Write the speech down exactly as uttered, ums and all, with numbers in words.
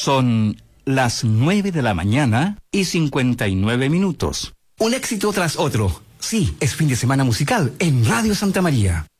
Son las nueve de la mañana y cincuenta y nueve minutos. Un éxito tras otro. Sí, es fin de semana musical en Radio Santa María.